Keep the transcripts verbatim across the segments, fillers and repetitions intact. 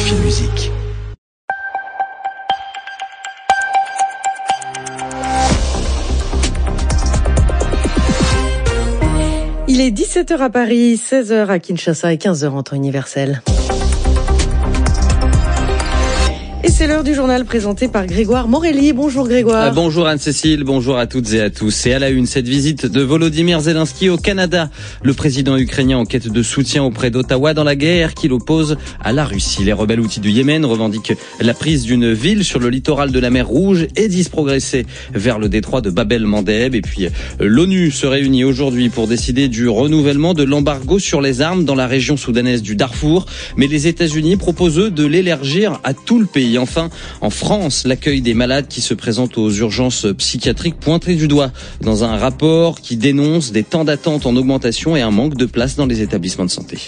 Fil Musique. Il est dix-sept heures à Paris, seize heures à Kinshasa et quinze heures en temps universel. Et c'est l'heure du journal présenté par Grégoire Morelli. Bonjour Grégoire. Euh, bonjour Anne-Cécile, bonjour à toutes et à tous. Et à la une, cette visite de Volodymyr Zelensky au Canada. Le président ukrainien en quête de soutien auprès d'Ottawa dans la guerre qu'il oppose à la Russie. Les rebelles houthis du Yémen revendiquent la prise d'une ville sur le littoral de la mer Rouge et disent progresser vers le détroit de Bab el-Mandeb. Et puis l'ONU se réunit aujourd'hui pour décider du renouvellement de l'embargo sur les armes dans la région soudanaise du Darfour. Mais les États-Unis proposent eux de l'élargir à tout le pays. Enfin, en France, l'accueil des malades qui se présentent aux urgences psychiatriques pointé du doigt dans un rapport qui dénonce des temps d'attente en augmentation et un manque de place dans les établissements de santé.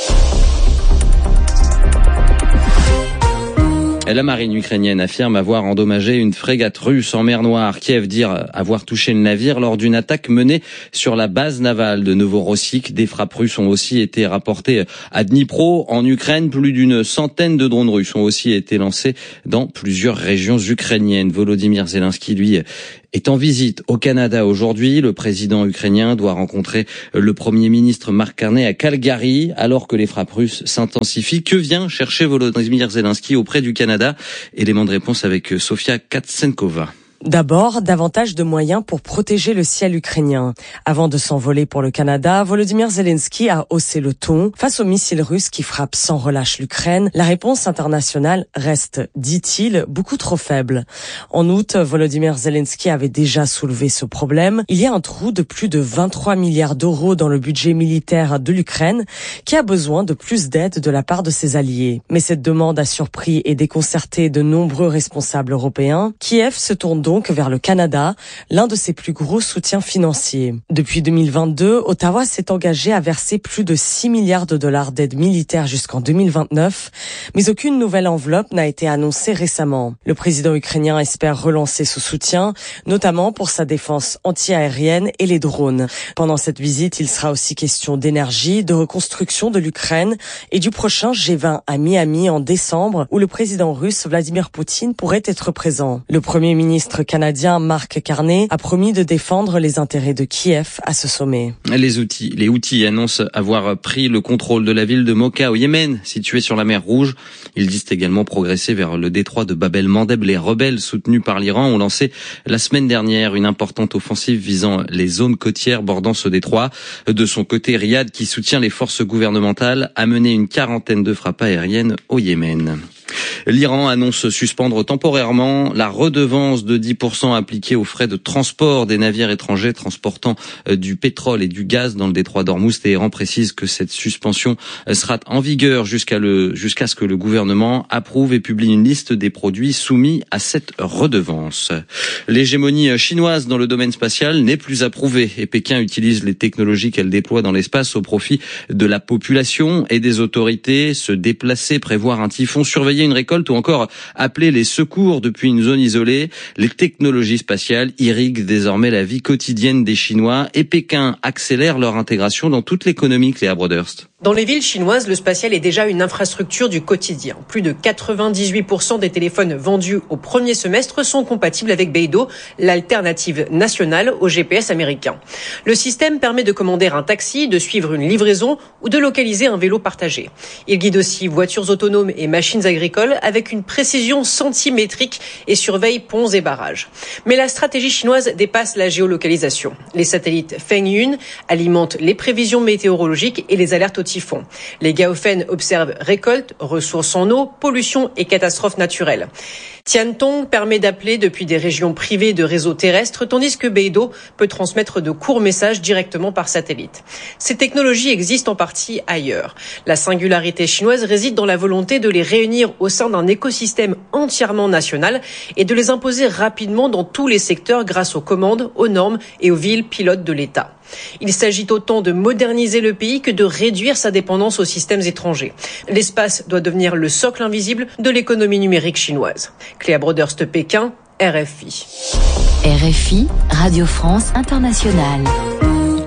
La marine ukrainienne affirme avoir endommagé une frégate russe en mer Noire. Kiev dit avoir touché le navire lors d'une attaque menée sur la base navale de Novorossiysk. Des frappes russes ont aussi été rapportées à Dnipro, en Ukraine. Plus d'une centaine de drones russes ont aussi été lancés dans plusieurs régions ukrainiennes. Volodymyr Zelensky, lui, est en visite au Canada aujourd'hui. Le président ukrainien doit rencontrer le premier ministre Mark Carney à Calgary, alors que les frappes russes s'intensifient. Que vient chercher Volodymyr Zelensky auprès du Canada? Élément de réponse avec Sofia Katsenkova. D'abord, davantage de moyens pour protéger le ciel ukrainien. Avant de s'envoler pour le Canada, Volodymyr Zelensky a haussé le ton. Face aux missiles russes qui frappent sans relâche l'Ukraine, la réponse internationale reste, dit-il, beaucoup trop faible. En août, Volodymyr Zelensky avait déjà soulevé ce problème. Il y a un trou de plus de vingt-trois milliards d'euros dans le budget militaire de l'Ukraine qui a besoin de plus d'aide de la part de ses alliés. Mais cette demande a surpris et déconcerté de nombreux responsables européens. Kiev se tourne donc vers le Canada, l'un de ses plus gros soutiens financiers. Depuis deux mille vingt-deux, Ottawa s'est engagé à verser plus de six milliards de dollars d'aide militaire jusqu'en deux mille vingt-neuf, mais aucune nouvelle enveloppe n'a été annoncée récemment. Le président ukrainien espère relancer ce soutien, notamment pour sa défense anti-aérienne et les drones. Pendant cette visite, il sera aussi question d'énergie, de reconstruction de l'Ukraine et du prochain G vingt à Miami en décembre, où le président russe Vladimir Poutine pourrait être présent. Le premier ministre canadien Mark Carney a promis de défendre les intérêts de Kiev à ce sommet. Les Houthis, les Houthis annoncent avoir pris le contrôle de la ville de Mocha au Yémen, située sur la mer Rouge. Ils disent également progresser vers le détroit de Bab el-Mandeb. Les rebelles soutenus par l'Iran ont lancé la semaine dernière une importante offensive visant les zones côtières bordant ce détroit. De son côté, Riyad, qui soutient les forces gouvernementales, a mené une quarantaine de frappes aériennes au Yémen. L'Iran annonce suspendre temporairement la redevance de dix pour cent appliquée aux frais de transport des navires étrangers transportant du pétrole et du gaz dans le détroit d'Ormuz. Téhéran précise que cette suspension sera en vigueur jusqu'à le, jusqu'à ce que le gouvernement approuve et publie une liste des produits soumis à cette redevance. L'hégémonie chinoise dans le domaine spatial n'est plus approuvée et Pékin utilise les technologies qu'elle déploie dans l'espace au profit de la population et des autorités. Se déplacer, prévoir un typhon, surveiller une récolte ou encore appeler les secours depuis une zone isolée. Les technologies spatiales irriguent désormais la vie quotidienne des Chinois et Pékin accélère leur intégration dans toute l'économie. Cléa Broderst. Dans les villes chinoises, le spatial est déjà une infrastructure du quotidien. Plus de quatre-vingt-dix-huit pour cent des téléphones vendus au premier semestre sont compatibles avec Beidou, l'alternative nationale au G P S américain. Le système permet de commander un taxi, de suivre une livraison ou de localiser un vélo partagé. Il guide aussi voitures autonomes et machines agricoles avec une précision centimétrique et surveille ponts et barrages. Mais la stratégie chinoise dépasse la géolocalisation. Les satellites Fengyun alimentent les prévisions météorologiques et les alertes au typhon. Les Gaofen observent récoltes, ressources en eau, pollution et catastrophes naturelles. Tiantong permet d'appeler depuis des régions privées de réseaux terrestres, tandis que Beidou peut transmettre de courts messages directement par satellite. Ces technologies existent en partie ailleurs. La singularité chinoise réside dans la volonté de les réunir au sein d'un écosystème entièrement national et de les imposer rapidement dans tous les secteurs grâce aux commandes, aux normes et aux villes pilotes de l'État. Il s'agit autant de moderniser le pays que de réduire sa dépendance aux systèmes étrangers. L'espace doit devenir le socle invisible de l'économie numérique chinoise. Cléa Broderst, Pékin, R F I. R F I, Radio France Internationale.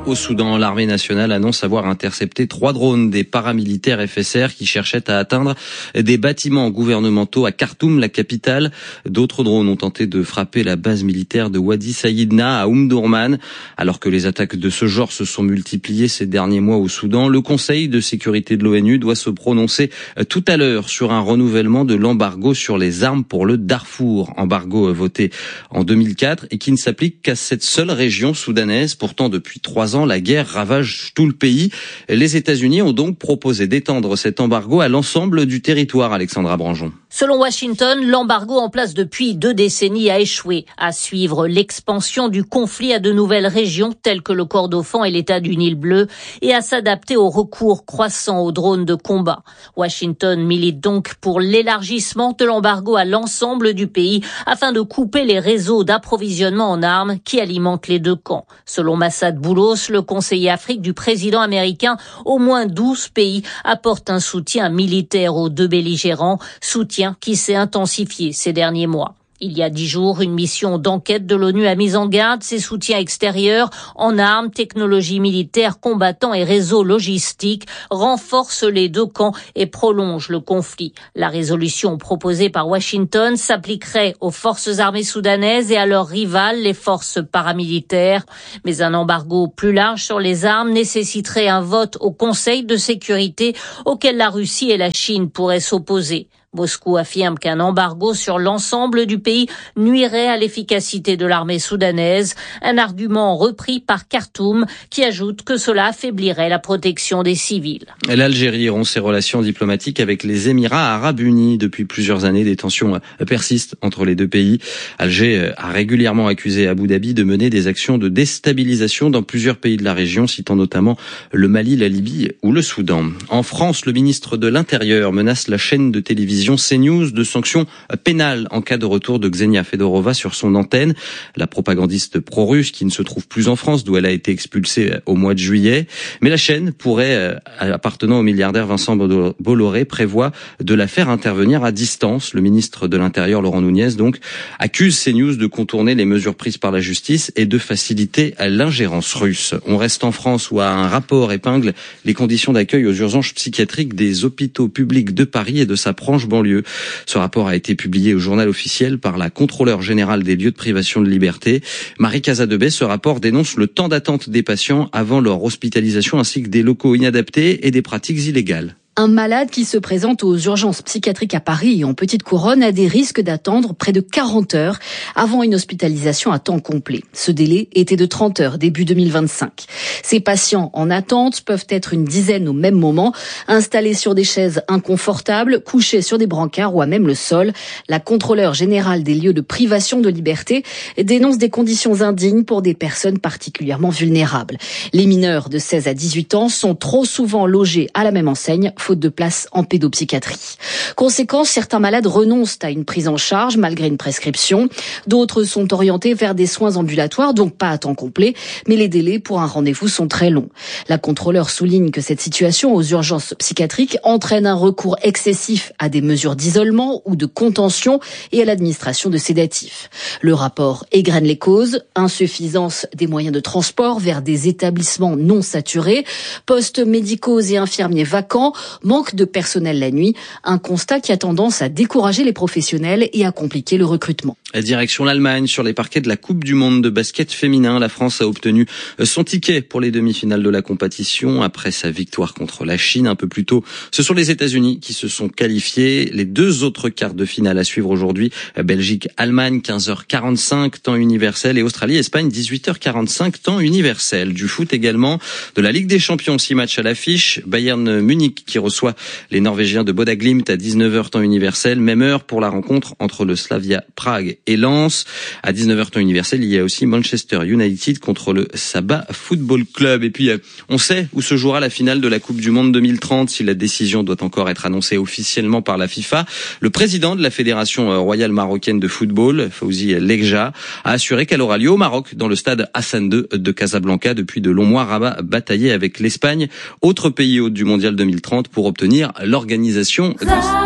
Au Soudan, l'armée nationale annonce avoir intercepté trois drones des paramilitaires F S R qui cherchaient à atteindre des bâtiments gouvernementaux à Khartoum, la capitale. D'autres drones ont tenté de frapper la base militaire de Wadi Saïdna à Omdurman. Alors que les attaques de ce genre se sont multipliées ces derniers mois au Soudan, le Conseil de sécurité de l'ONU doit se prononcer tout à l'heure sur un renouvellement de l'embargo sur les armes pour le Darfour. Embargo voté en deux mille quatre et qui ne s'applique qu'à cette seule région soudanaise. Pourtant, depuis trois ans, la guerre ravage tout le pays. Les États-Unis ont donc proposé d'étendre cet embargo à l'ensemble du territoire, Alexandra Branjon. Selon Washington, l'embargo en place depuis deux décennies a échoué à suivre l'expansion du conflit à de nouvelles régions telles que le Kordofan et l'État du Nil bleu et à s'adapter au recours croissant aux drones de combat. Washington milite donc pour l'élargissement de l'embargo à l'ensemble du pays afin de couper les réseaux d'approvisionnement en armes qui alimentent les deux camps. Selon Massad Boulos, le conseiller Afrique du président américain, au moins douze pays apportent un soutien militaire aux deux belligérants, soutien qui s'est intensifié ces derniers mois. Il y a dix jours, une mission d'enquête de l'ONU a mis en garde ses soutiens extérieurs en armes, technologies militaires, combattants et réseaux logistiques renforcent les deux camps et prolongent le conflit. La résolution proposée par Washington s'appliquerait aux forces armées soudanaises et à leurs rivales, les forces paramilitaires. Mais un embargo plus large sur les armes nécessiterait un vote au Conseil de sécurité auquel la Russie et la Chine pourraient s'opposer. Moscou affirme qu'un embargo sur l'ensemble du pays nuirait à l'efficacité de l'armée soudanaise, un argument repris par Khartoum qui ajoute que cela affaiblirait la protection des civils. L'Algérie rompt ses relations diplomatiques avec les Émirats arabes unis. Depuis plusieurs années, des tensions persistent entre les deux pays. Alger a régulièrement accusé Abu Dhabi de mener des actions de déstabilisation dans plusieurs pays de la région, citant notamment le Mali, la Libye ou le Soudan. En France, le ministre de l'Intérieur menace la chaîne de télévision CNews de sanctions pénales en cas de retour de Ksenia Fedorova sur son antenne. La propagandiste pro-russe qui ne se trouve plus en France, d'où elle a été expulsée au mois de juillet. Mais la chaîne pourrait, appartenant au milliardaire Vincent Bolloré, prévoit de la faire intervenir à distance. Le ministre de l'Intérieur, Laurent Nunez, donc, accuse CNews de contourner les mesures prises par la justice et de faciliter l'ingérence russe. On reste en France où un rapport épingle les conditions d'accueil aux urgences psychiatriques des hôpitaux publics de Paris et de sa branche banlieue. Ce rapport a été publié au journal officiel par la contrôleure générale des lieux de privation de liberté. Marie Casadebay, ce rapport dénonce le temps d'attente des patients avant leur hospitalisation ainsi que des locaux inadaptés et des pratiques illégales. Un malade qui se présente aux urgences psychiatriques à Paris et en Petite Couronne a des risques d'attendre près de quarante heures avant une hospitalisation à temps complet. Ce délai était de trente heures début deux mille vingt-cinq. Ces patients en attente peuvent être une dizaine au même moment, installés sur des chaises inconfortables, couchés sur des brancards ou à même le sol. La contrôleure générale des lieux de privation de liberté dénonce des conditions indignes pour des personnes particulièrement vulnérables. Les mineurs de seize à dix-huit ans sont trop souvent logés à la même enseigne, faute de place en pédopsychiatrie. Conséquence, certains malades renoncent à une prise en charge malgré une prescription. D'autres sont orientés vers des soins ambulatoires, donc pas à temps complet, mais les délais pour un rendez-vous sont très longs. La contrôleure souligne que cette situation aux urgences psychiatriques entraîne un recours excessif à des mesures d'isolement ou de contention et à l'administration de sédatifs. Le rapport égrène les causes, insuffisance des moyens de transport vers des établissements non saturés, postes médicaux et infirmiers vacants, manque de personnel la nuit, un constat qui a tendance à décourager les professionnels et à compliquer le recrutement. Direction l'Allemagne, sur les parquets de la Coupe du Monde de basket féminin, la France a obtenu son ticket pour les demi-finales de la compétition après sa victoire contre la Chine un peu plus tôt. Ce sont les États-Unis qui se sont qualifiés. Les deux autres quarts de finale à suivre aujourd'hui, Belgique-Allemagne, quinze heures quarante-cinq, temps universel, et Australie-Espagne, dix-huit heures quarante-cinq, temps universel. Du foot également, de la Ligue des Champions, six matchs à l'affiche. Bayern-Munich qui reçoit les Norvégiens de Boda Glimt à dix-neuf heures temps universel. Même heure pour la rencontre entre le Slavia Prague et Lens. À dix-neuf heures temps universel, il y a aussi Manchester United contre le Sabah Football Club. Et puis, on sait où se jouera la finale de la Coupe du Monde deux mille trente, si la décision doit encore être annoncée officiellement par la FIFA. Le président de la Fédération royale marocaine de football, Fawzi Legja, a assuré qu'elle aura lieu au Maroc, dans le stade Hassan deux de Casablanca. Depuis de longs mois, Rabat bataillait avec l'Espagne, autre pays hôte du mondial deux mille trente, pour obtenir l'organisation de